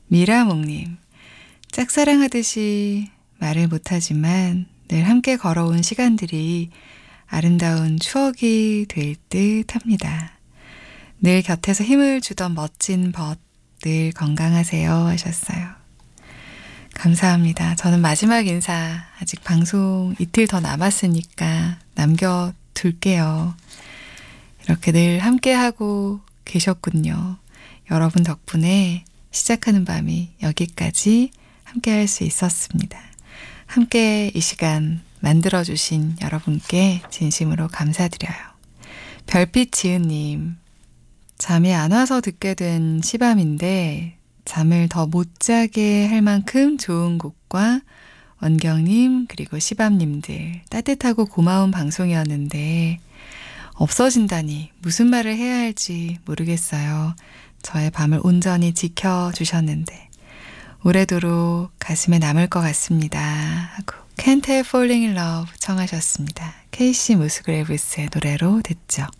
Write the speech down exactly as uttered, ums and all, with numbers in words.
미라몽님, 짝사랑하듯이 말을 못하지만 늘 함께 걸어온 시간들이 아름다운 추억이 될 듯 합니다. 늘 곁에서 힘을 주던 멋진 벗, 늘 건강하세요 하셨어요. 감사합니다. 저는 마지막 인사 아직 방송 이틀 더 남았으니까 남겨둘게요. 이렇게 늘 함께하고 계셨군요. 여러분 덕분에 시작하는 밤이 여기까지 함께할 수 있었습니다. 함께 이 시간 만들어주신 여러분께 진심으로 감사드려요. 별빛 지은님, 잠이 안 와서 듣게 된 시밤인데 잠을 더 못 자게 할 만큼 좋은 곡과 원경님 그리고 시밤님들 따뜻하고 고마운 방송이었는데 없어진다니 무슨 말을 해야 할지 모르겠어요. 저의 밤을 온전히 지켜주셨는데 오래도록 가슴에 남을 것 같습니다 하고 Can't Help Falling in Love 청하셨습니다. 케이씨 무스그레이브스의 노래로 듣죠.